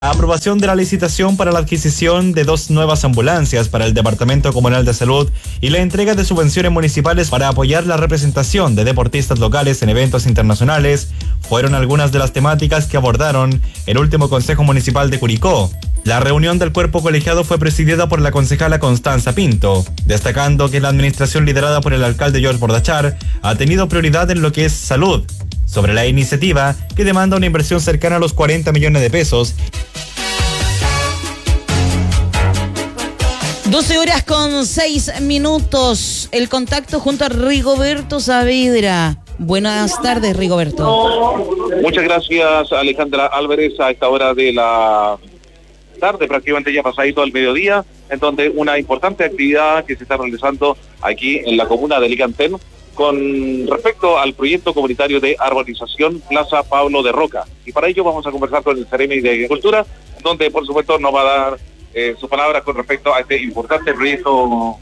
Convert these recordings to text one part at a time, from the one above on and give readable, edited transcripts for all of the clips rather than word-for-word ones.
Aprobación de la licitación para la adquisición de 2 nuevas ambulancias para el Departamento Comunal de Salud y la entrega de subvenciones municipales para apoyar la representación de deportistas locales en eventos internacionales fueron algunas de las temáticas que abordaron el último Consejo Municipal de Curicó. La reunión del cuerpo colegiado fue presidida por la concejala Constanza Pinto, destacando que la administración liderada por el alcalde George Bordachar ha tenido prioridad en lo que es salud, sobre la iniciativa que demanda una inversión cercana a los 40 millones de pesos. 12:06. El contacto junto a Rigoberto Saavedra. Buenas tardes, Rigoberto. Muchas gracias, Alejandra Álvarez. A esta hora de la tarde, prácticamente ya pasadito al mediodía, en donde una importante actividad que se está realizando aquí en la comuna de Licantén con respecto al proyecto comunitario de arborización Plaza Pablo de Roca. Y para ello vamos a conversar con el Ceremi de Agricultura, donde por supuesto nos va a dar sus palabras con respecto a este importante proyecto.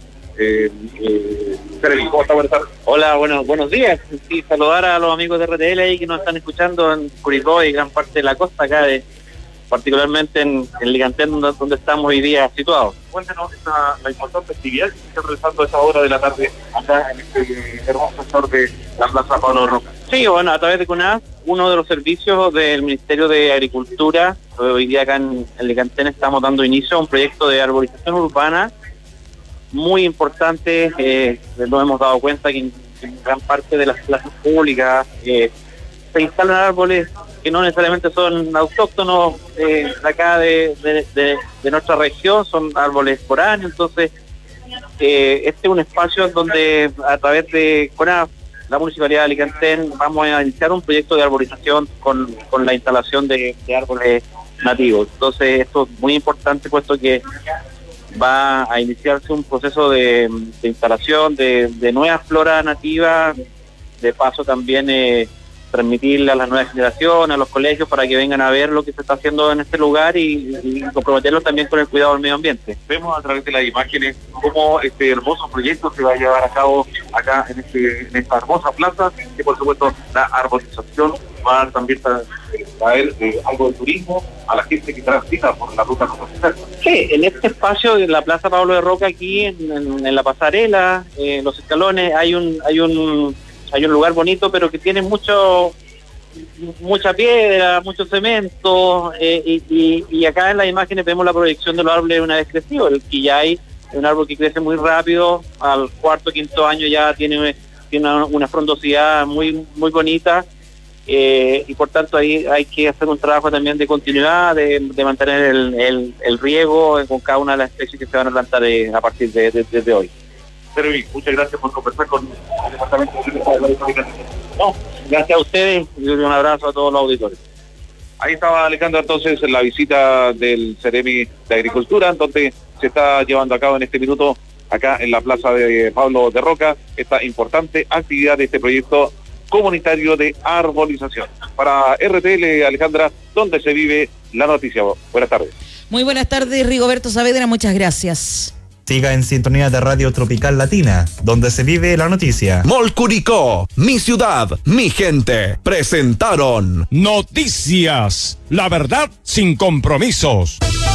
Ceremi, ¿cómo está? Buenas tardes. Hola, buenos días. Sí, saludar a los amigos de RTL ahí que nos están escuchando en Curicó y gran parte de la costa acá, particularmente en Licantén, donde estamos hoy día situados. Cuéntenos la importante actividad que se está realizando a esta hora de la tarde acá en este hermoso sector de la Plaza Pablo de Roca. Sí, bueno, a través de CONAF, uno de los servicios del Ministerio de Agricultura, hoy día acá en Licantén estamos dando inicio a un proyecto de arborización urbana muy importante. Nos hemos dado cuenta que en gran parte de las plazas públicas se instalan árboles que no necesariamente son autóctonos de acá de nuestra región, son árboles foráneos. Entonces este es un espacio donde a través de CONAF, la Municipalidad de Alicantén, vamos a iniciar un proyecto de arborización con la instalación de árboles nativos. Entonces esto es muy importante, puesto que va a iniciarse un proceso de instalación de nuevas floras nativas, de paso también transmitirle a las nuevas generaciones, a los colegios, para que vengan a ver lo que se está haciendo en este lugar y comprometerlos también con el cuidado del medio ambiente. Vemos a través de las imágenes cómo este hermoso proyecto se va a llevar a cabo acá en esta hermosa plaza, que por supuesto la arborización va a también traer algo de turismo a la gente que transita por la ruta comercial. Sí, en este espacio de la Plaza Pablo de Roca, aquí en la pasarela, los escalones, hay un lugar bonito, pero que tiene mucha piedra, mucho cemento, y acá en las imágenes vemos la proyección de los árboles una vez crecido. El quillay es un árbol que crece muy rápido, al cuarto, quinto año ya tiene una frondosidad muy bonita, y por tanto ahí hay que hacer un trabajo también de continuidad, de mantener el riego con cada una de las especies que se van a plantar a partir de hoy. Ceremi, muchas gracias por conversar con el Departamento de No, gracias a ustedes y un abrazo a todos los auditores. Ahí estaba Alejandro entonces en la visita del Ceremi de Agricultura, donde se está llevando a cabo en este minuto acá en la Plaza de Pablo de Roca esta importante actividad de este proyecto comunitario de arborización. Para RTL, Alejandra, donde se vive la noticia. Buenas tardes. Muy buenas tardes, Rigoberto Saavedra, muchas gracias. Siga en sintonía de Radio Tropical Latina, donde se vive la noticia. Mall Curicó, mi ciudad, mi gente, presentaron Noticias, la verdad sin compromisos.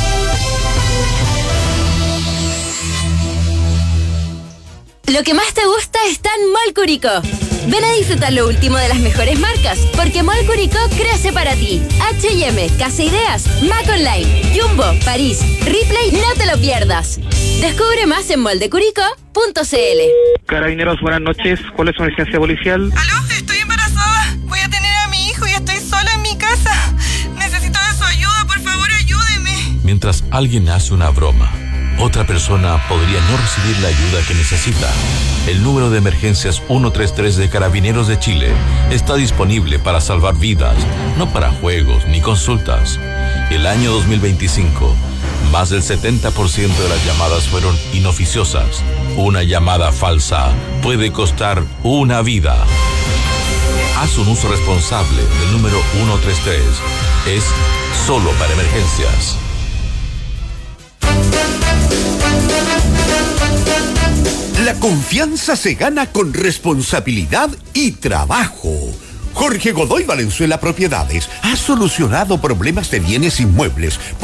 Lo que más te gusta está en Mall Curicó. Ven a disfrutar lo último de las mejores marcas, porque Mall Curicó crece para ti. H&M, Casa Ideas, Mac Online, Jumbo, París, Ripley, no te lo pierdas. Descubre más en moldecuricó.cl. Carabineros, buenas noches. ¿Cuál es su emergencia policial? Aló, estoy embarazada. Voy a tener a mi hijo y estoy sola en mi casa. Necesito de su ayuda, por favor, ayúdeme. Mientras alguien hace una broma, otra persona podría no recibir la ayuda que necesita. El número de emergencias 133 de Carabineros de Chile está disponible para salvar vidas, no para juegos ni consultas. El año 2025, más del 70% de las llamadas fueron inoficiosas. Una llamada falsa puede costar una vida. Haz un uso responsable del número 133. Es solo para emergencias. La confianza se gana con responsabilidad y trabajo. Jorge Godoy Valenzuela Propiedades ha solucionado problemas de bienes inmuebles